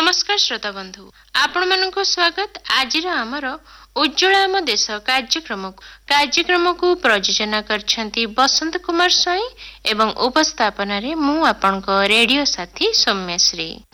नमस्कार श्रोता बंधु आपण मानक स्वागत आज आमर उज्ज्वला आम देश कार्यक्रम को प्रयोजना करछंती बसंत कुमार स्वाई एवं उपस्थापन रे मु आपनक रेडियो साथी सौम्यश्री।